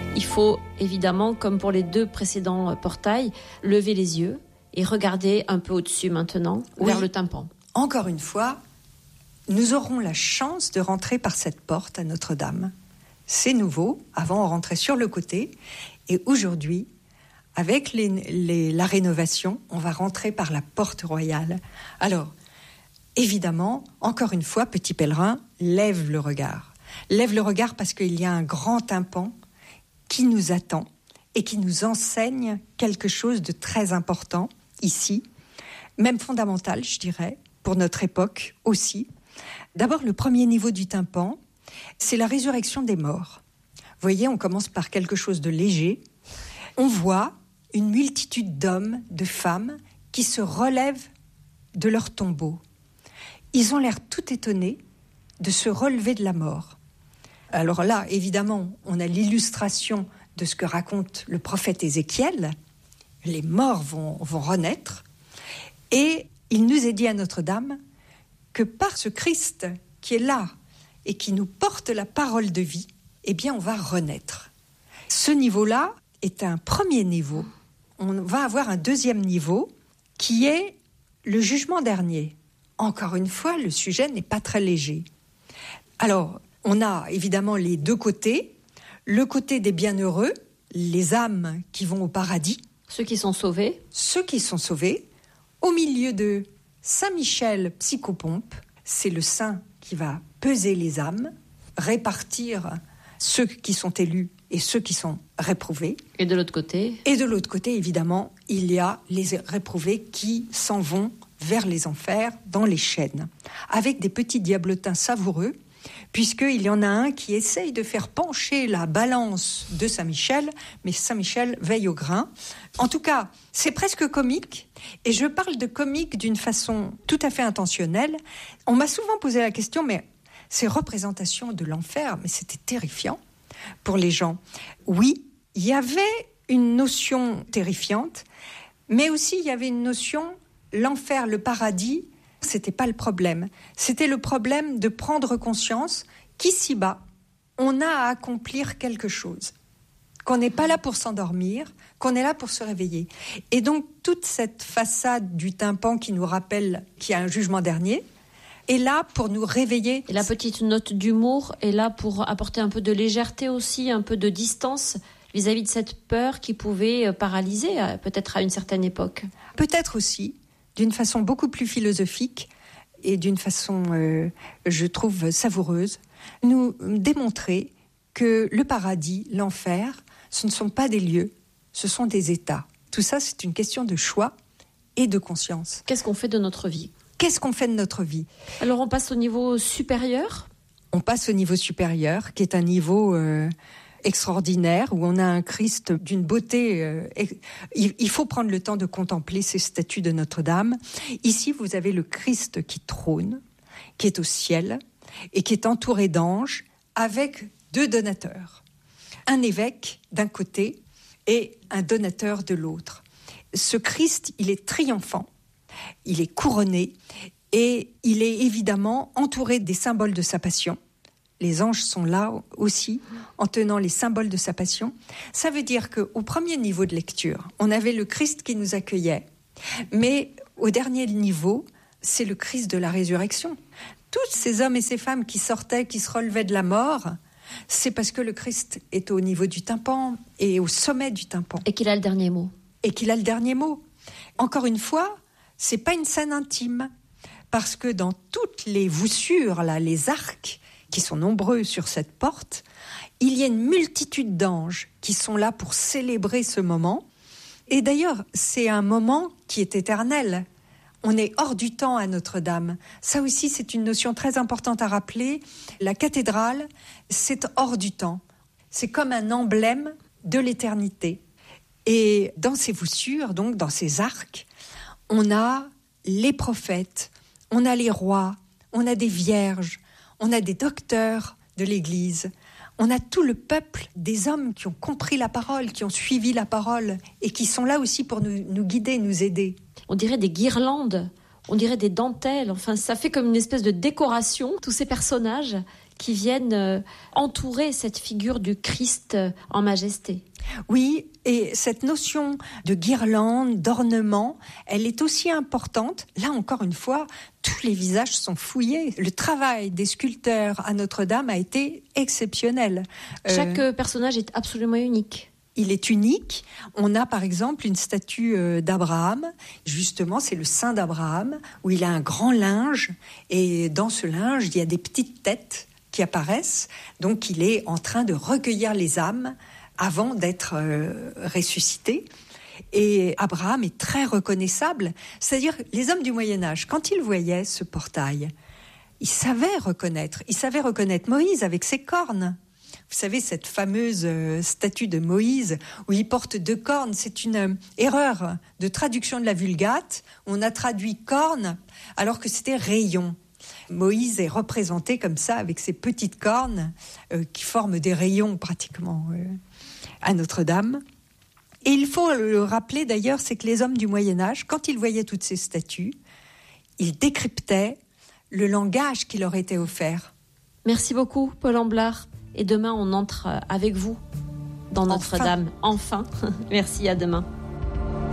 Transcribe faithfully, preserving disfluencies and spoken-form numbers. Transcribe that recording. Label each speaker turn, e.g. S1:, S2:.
S1: Il faut évidemment, comme pour les deux précédents portails, lever les yeux et regarder un peu au-dessus maintenant, oui. vers le tympan.
S2: Encore une fois, nous aurons la chance de rentrer par cette porte à Notre-Dame. C'est nouveau, avant on rentrait sur le côté, et aujourd'hui, avec les, les, la rénovation, on va rentrer par la porte royale. Alors, évidemment, encore une fois, petit pèlerin, lève le regard. Lève le regard parce qu'il y a un grand tympan qui nous attend et qui nous enseigne quelque chose de très important ici, même fondamental, je dirais, pour notre époque aussi. D'abord, le premier niveau du tympan, c'est la résurrection des morts. Vous voyez, on commence par quelque chose de léger. On voit une multitude d'hommes, de femmes, qui se relèvent de leur tombeau. Ils ont l'air tout étonnés de se relever de la mort. Alors là, évidemment, on a l'illustration de ce que raconte le prophète Ézéchiel. Les morts vont, vont renaître. Et il nous est dit à Notre-Dame que par ce Christ qui est là et qui nous porte la parole de vie, eh bien, on va renaître. Ce niveau-là est un premier niveau. On va avoir un deuxième niveau qui est le jugement dernier. Encore une fois, le sujet n'est pas très léger. Alors, on a évidemment les deux côtés. Le côté des bienheureux, les âmes qui vont au paradis.
S1: Ceux qui sont sauvés.
S2: Ceux qui sont sauvés. Au milieu de Saint Michel Psychopompe, c'est le saint qui va peser les âmes, répartir ceux qui sont élus et ceux qui sont réprouvés.
S1: Et de l'autre côté ?
S2: Et de l'autre côté, évidemment, il y a les réprouvés qui s'en vont vers les enfers, dans les chaînes, avec des petits diablotins savoureux, puisqu'il y en a un qui essaye de faire pencher la balance de Saint-Michel, mais Saint-Michel veille au grain. En tout cas, c'est presque comique, et je parle de comique d'une façon tout à fait intentionnelle. On m'a souvent posé la question, mais ces représentations de l'enfer, mais c'était terrifiant pour les gens. Oui, il y avait une notion terrifiante, mais aussi il y avait une notion, l'enfer, le paradis, c'était pas le problème. C'était le problème de prendre conscience qu'ici-bas, on a à accomplir quelque chose. Qu'on n'est pas là pour s'endormir, qu'on est là pour se réveiller. Et donc, toute cette façade du tympan qui nous rappelle qu'il y a un jugement dernier est là pour nous réveiller.
S1: Et la petite note d'humour est là pour apporter un peu de légèreté aussi, un peu de distance vis-à-vis de cette peur qui pouvait paralyser, peut-être à une certaine époque.
S2: Peut-être aussi, d'une façon beaucoup plus philosophique et d'une façon, euh, je trouve, savoureuse, nous démontrer que le paradis, l'enfer, ce ne sont pas des lieux, ce sont des états. Tout ça, c'est une question de choix et de conscience.
S1: Qu'est-ce qu'on fait de notre vie ?
S2: Qu'est-ce qu'on fait de notre vie ?
S1: Alors, on passe au niveau supérieur ?
S2: On passe au niveau supérieur, qui est un niveau euh, extraordinaire, où on a un Christ d'une beauté. Euh, il, il faut prendre le temps de contempler ces statues de Notre-Dame. Ici, vous avez le Christ qui trône, qui est au ciel, et qui est entouré d'anges, avec deux donateurs. Un évêque d'un côté et un donateur de l'autre. Ce Christ, il est triomphant, il est couronné et il est évidemment entouré des symboles de sa passion. Les anges sont là aussi, en tenant les symboles de sa passion. Ça veut dire qu'au premier niveau de lecture, on avait le Christ qui nous accueillait, mais au dernier niveau, c'est le Christ de la résurrection. Tous ces hommes et ces femmes qui sortaient, qui se relevaient de la mort, c'est parce que le Christ est au niveau du tympan et au sommet du tympan.
S1: Et qu'il a le dernier mot.
S2: Et qu'il a le dernier mot. Encore une fois, c'est pas une scène intime, parce que dans toutes les voussures, là, les arcs, qui sont nombreux sur cette porte, il y a une multitude d'anges qui sont là pour célébrer ce moment. Et d'ailleurs, c'est un moment qui est éternel. On est hors du temps à Notre-Dame. Ça aussi, c'est une notion très importante à rappeler. La cathédrale, c'est hors du temps. C'est comme un emblème de l'éternité. Et dans ces voussures, donc dans ces arcs, on a les prophètes, on a les rois, on a des vierges, on a des docteurs de l'Église, on a tout le peuple, des hommes qui ont compris la parole, qui ont suivi la parole et qui sont là aussi pour nous, nous guider, nous aider.
S1: On dirait des guirlandes, on dirait des dentelles, enfin ça fait comme une espèce de décoration, tous ces personnages qui viennent euh, entourer cette figure du Christ euh, en majesté.
S2: Oui, et cette notion de guirlande, d'ornement, elle est aussi importante. Là, encore une fois, tous les visages sont fouillés. Le travail des sculpteurs à Notre-Dame a été exceptionnel.
S1: Chaque
S2: Euh,
S1: personnage est absolument unique.
S2: Il est unique. On a par exemple une statue d'Abraham. Justement, c'est le sein d'Abraham, où il a un grand linge. Et dans ce linge, il y a des petites têtes qui apparaissent. Donc, il est en train de recueillir les âmes avant d'être euh, ressuscité. Et Abraham est très reconnaissable. C'est-à-dire, les hommes du Moyen-Âge, quand ils voyaient ce portail, ils savaient reconnaître. Ils savaient reconnaître Moïse avec ses cornes. Vous savez, cette fameuse euh, statue de Moïse où il porte deux cornes, c'est une euh, erreur de traduction de la Vulgate. On a traduit cornes alors que c'était rayon. Moïse est représenté comme ça avec ses petites cornes euh, qui forment des rayons pratiquement euh, à Notre-Dame. Et il faut le rappeler d'ailleurs, c'est que les hommes du Moyen-Âge, quand ils voyaient toutes ces statues, ils décryptaient le langage qui leur était offert.
S1: Merci beaucoup, Paul Amblard. Et demain, on entre avec vous dans Notre-Dame. Enfin. Merci, à demain.